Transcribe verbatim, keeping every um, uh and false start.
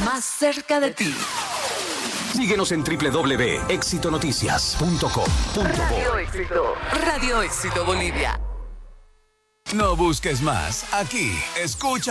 más cerca de ti. Síguenos en doble u doble u doble u punto éxito noticias punto com punto bo. Radio Éxito. Radio Éxito Bolivia. No busques más. Aquí, escucha